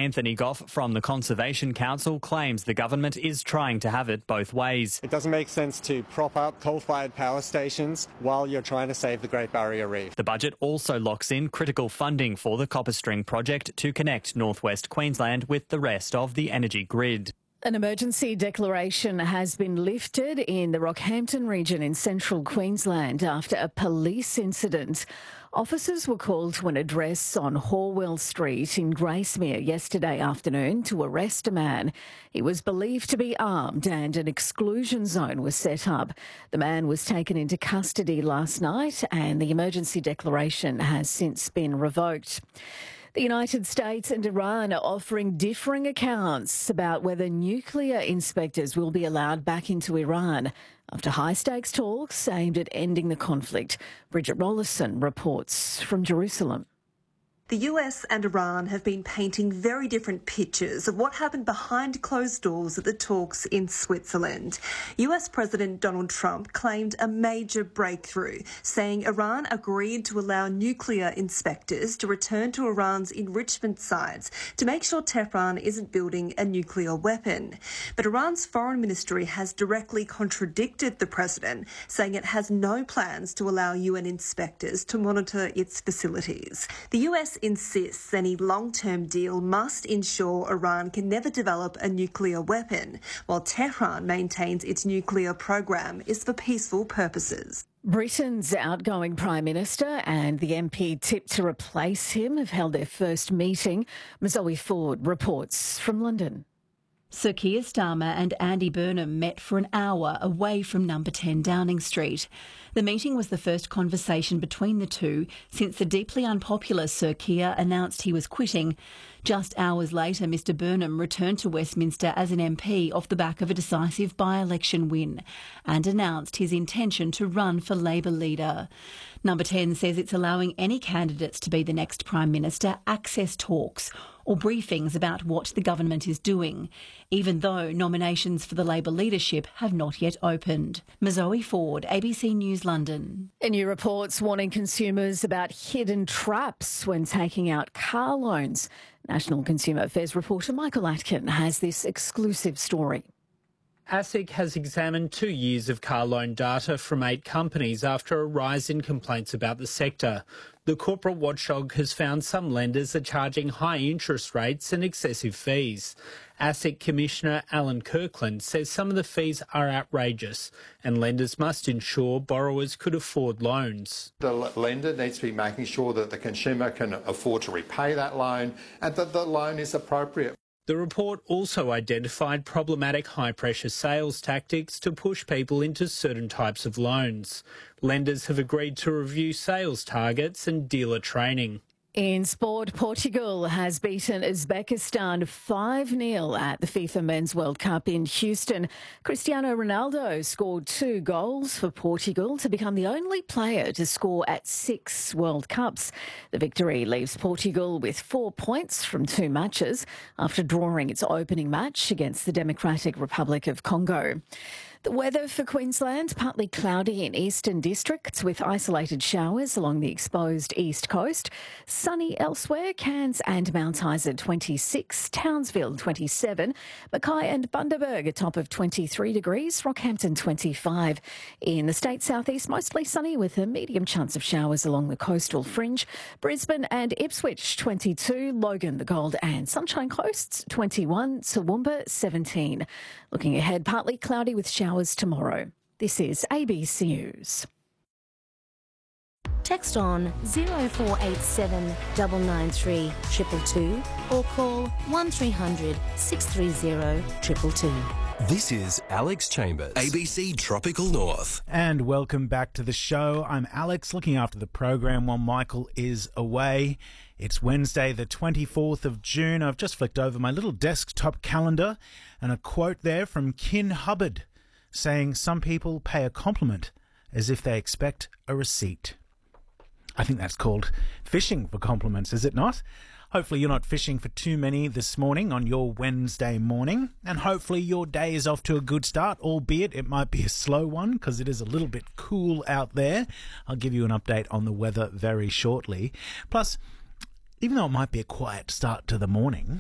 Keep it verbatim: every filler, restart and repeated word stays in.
Anthony Goff from the Conservation Council claims the government is trying to have it both ways. It doesn't make sense to prop up coal-fired power stations while you're trying to save the Great Barrier Reef. The budget also locks in critical funding for the Copper String project to connect northwest Queensland with the rest of the energy grid. An emergency declaration has been lifted in the Rockhampton region in central Queensland after a police incident. Officers were called to an address on Horwell Street in Gracemere yesterday afternoon to arrest a man. He was believed to be armed and an exclusion zone was set up. The man was taken into custody last night and the emergency declaration has since been revoked. The United States and Iran are offering differing accounts about whether nuclear inspectors will be allowed back into Iran after high-stakes talks aimed at ending the conflict. Bridget Rollison reports from Jerusalem. The U S and Iran have been painting very different pictures of what happened behind closed doors at the talks in Switzerland. U S President Donald Trump claimed a major breakthrough, saying Iran agreed to allow nuclear inspectors to return to Iran's enrichment sites to make sure Tehran isn't building a nuclear weapon. But Iran's foreign ministry has directly contradicted the president, saying it has no plans to allow U N inspectors to monitor its facilities. The U S insists any long-term deal must ensure Iran can never develop a nuclear weapon, while Tehran maintains its nuclear program is for peaceful purposes. Britain's outgoing Prime Minister and the M P tipped to replace him have held their first meeting. Zoe Ford reports from London. Sir Keir Starmer and Andy Burnham met for an hour away from number ten Downing Street. The meeting was the first conversation between the two since the deeply unpopular Sir Keir announced he was quitting. Just hours later, Mr Burnham returned to Westminster as an M P off the back of a decisive by-election win and announced his intention to run for Labor leader. Number ten says it's allowing any candidates to be the next Prime Minister access talks or briefings about what the government is doing, even though nominations for the Labor leadership have not yet opened. Zoe Ford, A B C News London. New reports warning consumers about hidden traps when taking out car loans. National Consumer Affairs reporter Michael Atkin has this exclusive story. ASIC has examined two years of car loan data from eight companies after a rise in complaints about the sector. The corporate watchdog has found some lenders are charging high interest rates and excessive fees. ASIC Commissioner Alan Kirkland says some of the fees are outrageous and lenders must ensure borrowers could afford loans. The lender needs to be making sure that the consumer can afford to repay that loan and that the loan is appropriate. The report also identified problematic high-pressure sales tactics to push people into certain types of loans. Lenders have agreed to review sales targets and dealer training. In sport, Portugal has beaten Uzbekistan five nil at the FIFA Men's World Cup in Houston. Cristiano Ronaldo scored two goals for Portugal to become the only player to score at six World Cups. The victory leaves Portugal with four points from two matches after drawing its opening match against the Democratic Republic of Congo. The weather for Queensland, partly cloudy in eastern districts with isolated showers along the exposed east coast. Sunny elsewhere, Cairns and Mount Isa twenty-six, Townsville twenty-seven, Mackay and Bundaberg a top of twenty-three degrees, Rockhampton twenty-five. In the state southeast, mostly sunny with a medium chance of showers along the coastal fringe. Brisbane and Ipswich twenty-two, Logan, the Gold and Sunshine Coasts twenty-one, Toowoomba seventeen. Looking ahead, partly cloudy with showers tomorrow. This is A B C News. Text on zero four eight seven nine nine three two two two or call one three hundred six three zero two two two. This is Alex Chambers, A B C Tropical North. And welcome back to the show. I'm Alex, looking after the program while Michael is away. It's Wednesday, the twenty-fourth of June. I've just flicked over my little desktop calendar and a quote there from Kin Hubbard saying some people pay a compliment as if they expect a receipt. I think that's called fishing for compliments, is it not? Hopefully you're not fishing for too many this morning on your Wednesday morning, and hopefully your day is off to a good start, albeit it might be a slow one because it is a little bit cool out there. I'll give you an update on the weather very shortly. Plus, even though it might be a quiet start to the morning,